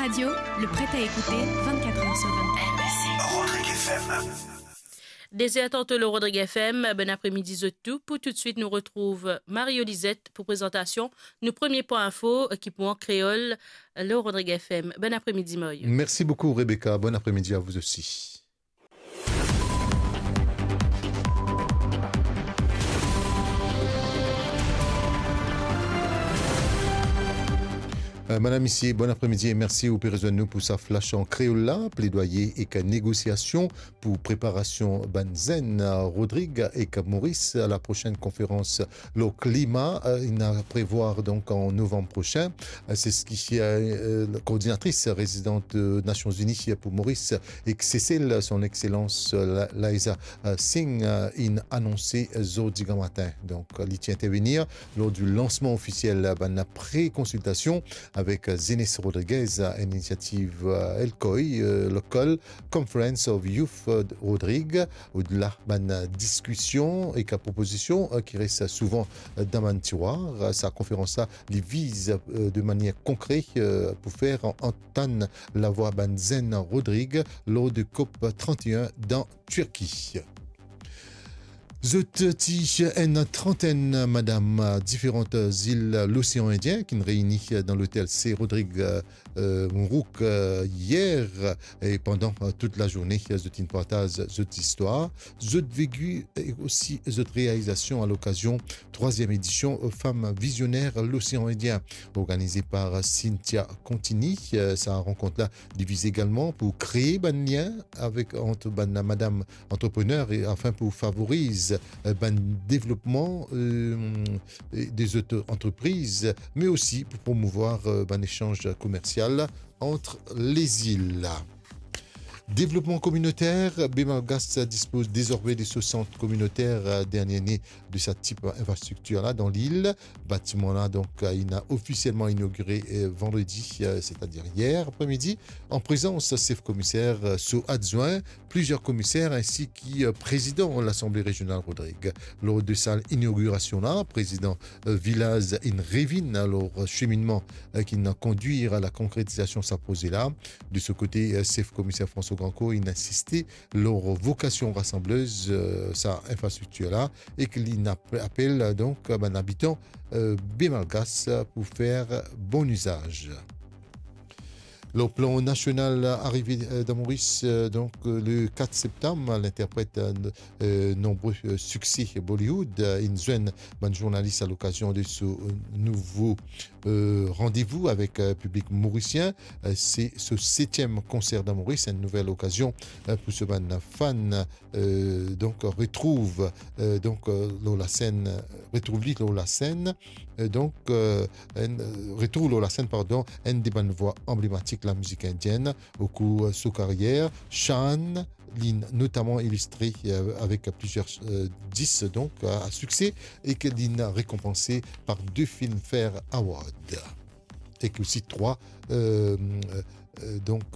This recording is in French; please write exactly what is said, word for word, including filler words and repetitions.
Radio, le prêt à écouter vingt-quatre heures sur vingt-quatre. Rodrigue F M. Désir tantôt le Rodrigue F M, bon après-midi de tout. Pour tout de suite, nous retrouve Mario Lisette pour présentation. Nos premiers points info, équipement créole, le Rodrigue F M. Bon après-midi, Mario. Merci beaucoup, Rebecca. Bon après-midi à vous aussi. Euh, Madame ici, bon après-midi et merci au nous pour sa flash en créole là, plaidoyer et que négociation pour préparation Banzen, Rodrigue et que Maurice à la prochaine conférence le climat, euh, il a à prévoir donc en novembre prochain. Euh, c'est ce qui est euh, la coordinatrice résidente des Nations Unies pour Maurice et que Cécile, son excellence Liza Singh, euh, il a annoncé jeudi matin. Donc, il tient à intervenir lors du lancement officiel de la pré-consultation avec Zénis Rodriguez, une initiative L C O I, euh, Local Conference of Youth Rodrigue, au-delà de la discussion et la proposition euh, qui reste souvent dans un tiroir. Sa conférence là, les vise euh, de manière concrète euh, pour faire entendre la voix de Zen Rodrigue lors de COP trente et un dans Turquie. Zoti une trentaine, madame, différentes îles l'océan Indien qui nous réunit dans l'hôtel C. Rodrigue euh, Mourouk euh, hier et pendant euh, toute la journée. Zoti une partage cette histoire. Zot vécu et aussi cette réalisation à l'occasion troisième édition Femmes visionnaires l'océan Indien organisée par Cynthia Contini. Sa rencontre-là divise également pour créer un lien avec entre ben, madame entrepreneur et afin pour favoriser ben, développement euh, des auto-entreprises, mais aussi pour promouvoir euh, ben, l'échange commercial entre les îles. Développement communautaire, Bemalgas dispose désormais de ce centre communautaire dernier né de ce type d'infrastructure-là dans l'île. Bâtiment-là, donc, il a officiellement inauguré vendredi, c'est-à-dire hier après-midi, en présence chef commissaire sous adjoint, plusieurs commissaires ainsi que président de l'Assemblée régionale Rodrigue. Lors de sa inauguration-là, président Villaz in Révin, alors cheminement qui n'a conduit à la concrétisation s'apposait là. De ce côté, chef commissaire François Granco, il a insisté leur vocation rassembleuse, euh, sa infrastructure-là, et qu'il appelle donc un habitant euh, Bemalgas pour faire bon usage. Le plan national arrivé dans Maurice, euh, donc euh, le quatre septembre, l'interprète euh, nombreux euh, succès Bollywood. Une jeune journaliste à l'occasion de ce euh, nouveau euh, rendez-vous avec le euh, public mauricien. Euh, c'est ce septième concert dans Maurice, une nouvelle occasion euh, pour ce ban fan. Euh, donc retrouve euh, donc euh, la scène, retrouve la scène. Euh, donc euh, euh, retrouve la scène pardon, une des bonnes voix emblématiques la musique indienne au cours de sa carrière. Shan, notamment illustré euh, avec plusieurs euh, disques donc à succès et que l'I N récompensé par deux Filmfare Awards et que aussi trois euh, euh, donc